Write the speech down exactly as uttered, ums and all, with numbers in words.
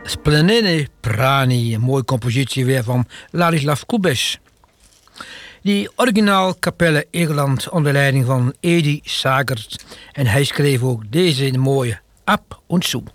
Splenene Prani, een mooie compositie weer van Ladislav Kubes. Die originaal Capelle Egeland onder leiding van Edi Sagert. En hij schreef ook deze mooie Ab und Zu.